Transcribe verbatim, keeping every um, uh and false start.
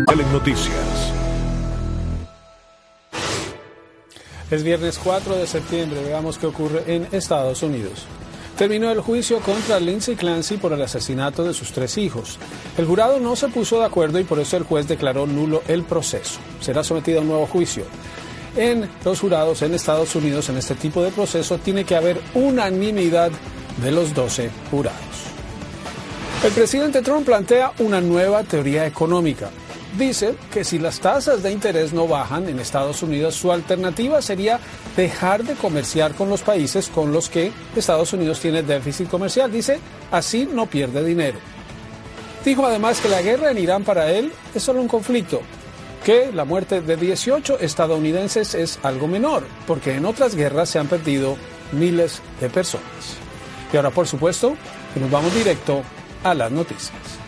Noticias. Es viernes cuatro de septiembre. Veamos qué ocurre en Estados Unidos. Terminó el juicio contra Lindsay Clancy por el asesinato de sus tres hijos. El jurado no se puso de acuerdo y por eso el juez declaró nulo el proceso. Será sometido a un nuevo juicio. En los jurados en Estados Unidos, en este tipo de proceso, tiene que haber unanimidad de los doce jurados. El presidente Trump plantea una nueva teoría económica. Dice que si las tasas de interés no bajan en Estados Unidos, su alternativa sería dejar de comerciar con los países con los que Estados Unidos tiene déficit comercial. Dice, así no pierde dinero. Dijo además que la guerra en Irán para él es solo un conflicto, que la muerte de dieciocho estadounidenses es algo menor, porque en otras guerras se han perdido miles de personas. Y ahora, por supuesto, nos vamos directo a las noticias.